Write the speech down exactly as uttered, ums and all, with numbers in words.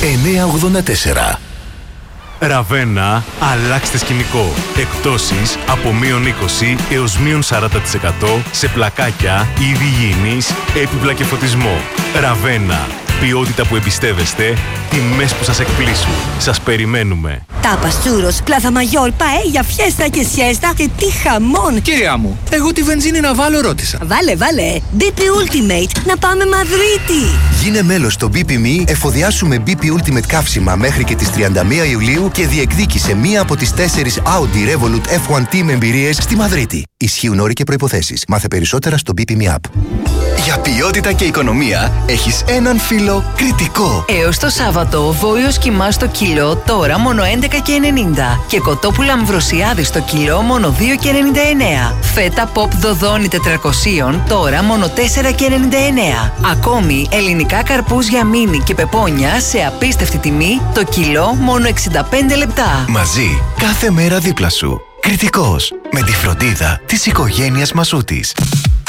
εννιακόσια ογδόντα τέσσερα. Ραβένα, αλλάξτε σκηνικό. Εκπτώσεις από μείον είκοσι έως μείον σαράντα τοις εκατό σε πλακάκια, είδη υγιεινής, έπιπλα και φωτισμό. Ραβένα. Ποιότητα που εμπιστεύεστε, τιμές που σας εκπλήσουν. Σας περιμένουμε. Τάπας, τσούρος, πλάθα μαγιόρ, παέλια, φιέστα και σιέστα και τι χαμόν! Κυρία μου, εγώ τη βενζίνη να βάλω ρώτησα. Βάλε, βάλε! μπι πι Ultimate, να πάμε Μαδρίτη! Γίνε μέλος στο μπι πι Me, εφοδιάσουμε μπι πι Ultimate καύσιμα μέχρι και τις τριάντα μία Ιουλίου και διεκδίκησε μία από τις τέσσερις Audi Revolut εφ ουάν Team εμπειρίες στη Μαδρίτη. Ισχύουν όροι και προϋποθέσεις. Μάθε περισσότερα στο μπι πι Me App. Για ποιότητα και οικονομία έχεις έναν φίλο Κρητικό. Έως το Σάββατο, βόλιος κιμάς στο κιλό τώρα μόνο έντεκα και ενενήντα και κοτόπουλα αμβροσιάδη στο κιλό μόνο δύο και ενενήντα εννέα. Φέτα pop δοδόνη τετρακόσια τώρα μόνο τέσσερα και ενενήντα εννέα. Ακόμη ελληνικά καρπούζια μίνι και πεπόνια σε απίστευτη τιμή το κιλό μόνο εξήντα πέντε λεπτά. Μαζί κάθε μέρα δίπλα σου. Κρητικός, με τη φροντίδα της οικογένειας Μασούτης.